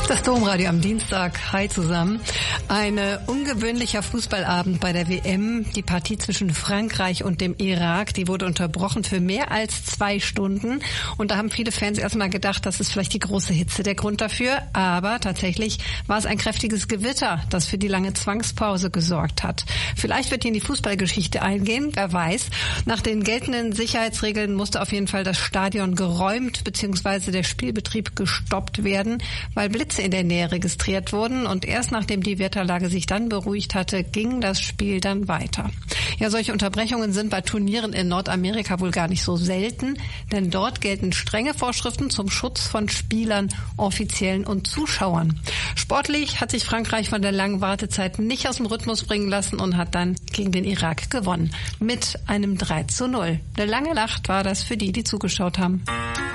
Das Domradio am Dienstag. Hi zusammen. Ein ungewöhnlicher Fußballabend bei der WM. Die Partie zwischen Frankreich und dem Irak, die wurde unterbrochen für mehr als 2 Stunden. Und da haben viele Fans erstmal gedacht, das ist vielleicht die große Hitze der Grund dafür. Aber tatsächlich war es ein kräftiges Gewitter, das für die lange Zwangspause gesorgt hat. Vielleicht wird die in die Fußballgeschichte eingehen, wer weiß. Nach den geltenden Sicherheitsregeln musste auf jeden Fall das Stadion geräumt bzw. der Spielbetrieb gestoppt werden, weil Blitze in der Nähe registriert wurden, und erst nachdem die Wetterlage sich dann beruhigt hatte, ging das Spiel dann weiter. Ja, solche Unterbrechungen sind bei Turnieren in Nordamerika wohl gar nicht so selten, denn dort gelten strenge Vorschriften zum Schutz von Spielern, Offiziellen und Zuschauern. Sportlich hat sich Frankreich von der langen Wartezeit nicht aus dem Rhythmus bringen lassen und hat dann gegen den Irak gewonnen. Mit einem 3:0. Eine lange Nacht war das für die, die zugeschaut haben.